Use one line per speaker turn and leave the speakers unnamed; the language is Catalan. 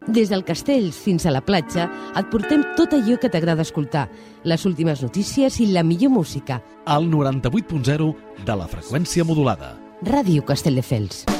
Des del castell fins a la platja et portem tot allò que t'agrada escoltar, les últimes notícies i la millor música.
Al 98.0 de la freqüència modulada.
Ràdio Castelldefels.